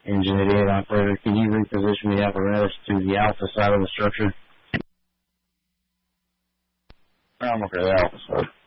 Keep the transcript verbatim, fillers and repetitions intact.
Engine eighty-eight operator, can you reposition the apparatus to the alpha side of the structure? I'm okay, alpha side.